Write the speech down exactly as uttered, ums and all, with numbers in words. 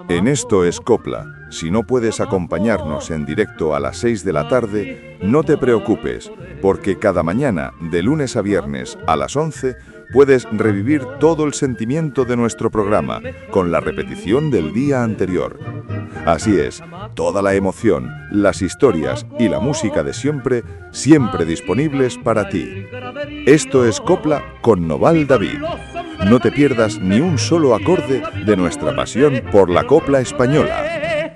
En Esto es Copla, si no puedes acompañarnos en directo a las seis de la tarde, no te preocupes, porque cada mañana, de lunes a viernes a las once, puedes revivir todo el sentimiento de nuestro programa, con la repetición del día anterior. Así es, toda la emoción, las historias y la música de siempre, siempre disponibles para ti. Esto es Copla con Noval David. No te pierdas ni un solo acorde de nuestra pasión por la copla española.